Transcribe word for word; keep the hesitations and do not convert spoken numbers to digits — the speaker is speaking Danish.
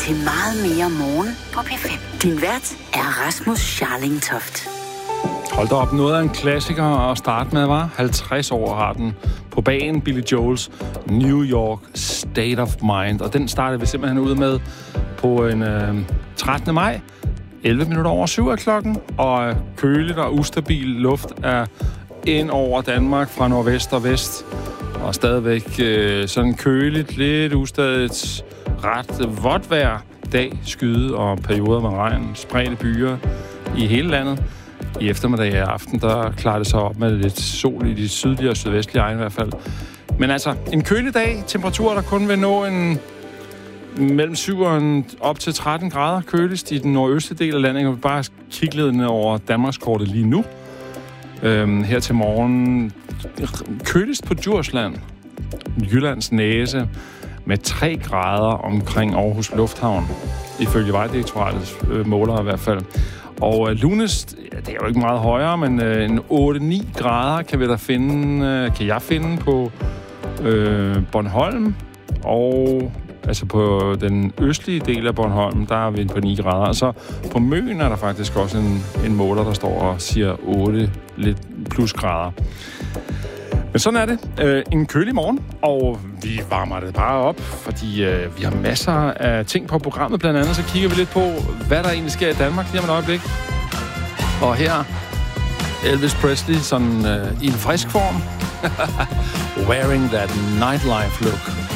til meget mere morgen på P fem. Din vært er Rasmus Scharling-Toft. Hold da op, noget af en klassiker at starte med, var. halvtreds år har den på banen, Billy Joel's New York State of Mind. Og den startede vi simpelthen ud med på en øh, trettende maj. elleve minutter over syv er klokken, og køligt og ustabil luft er ind over Danmark fra nordvest og vest. Og stadigvæk øh, sådan køligt, lidt ustadigt, ret vådt vejr, dag, skyde og perioder med regn, spredte byer i hele landet. I eftermiddag og aften, der klarer det sig op med lidt sol i de sydlige og sydvestlige egne i hvert fald. Men altså, en kølig dag, temperaturer, der kun vil nå en mellem syv og op til tretten grader køligst i den nordøstlige del af landet. Jeg vil bare kigge lidt ned over Danmarkskortet lige nu. Øhm, her til morgen køligst på Djursland, Jyllands Næse, med tre grader omkring Aarhus Lufthavn, ifølge Vejdirektoratets øh, måler i hvert fald. Og øh, Lunes, ja, det er jo ikke meget højere, men øh, en otte ni grader kan vi da finde, øh, kan jeg finde på øh, Bornholm, og altså på den østlige del af Bornholm, der er vi på ni grader. Og så på Møn er der faktisk også en, en måler, der står og siger otte lidt plus grader. Men sådan er det. Øh, en kølig morgen, og vi varmer det bare op, fordi øh, vi har masser af ting på programmet. Blandt andet så kigger vi lidt på, hvad der egentlig sker i Danmark lige om et øjeblik. Og her Elvis Presley sådan øh, i en frisk form. Wearing that nightlife look.